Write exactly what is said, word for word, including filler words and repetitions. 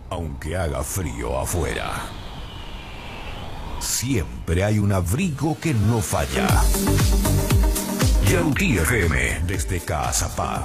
aunque haga frío afuera. Siempre hay un abrigo que no falla. Yautí F M, desde Caazapá.